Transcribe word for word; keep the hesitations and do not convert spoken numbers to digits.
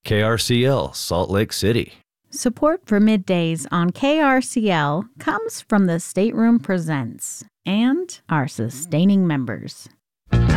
K R C L, Salt Lake City. Support for Middays on K R C L comes from the Stateroom Presents and our sustaining members.